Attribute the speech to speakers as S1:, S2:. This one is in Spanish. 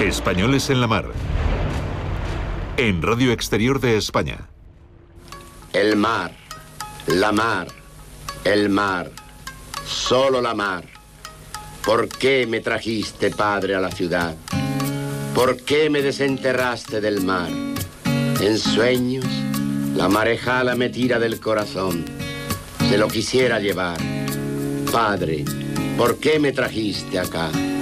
S1: Españoles en la mar. En Radio Exterior de España.
S2: El mar, la mar, el mar, solo la mar. ¿Por qué me trajiste, padre, a la ciudad? ¿Por qué me desenterraste del mar? En sueños, la marejada me tira del corazón. Se lo quisiera llevar. Padre, ¿por qué me trajiste acá?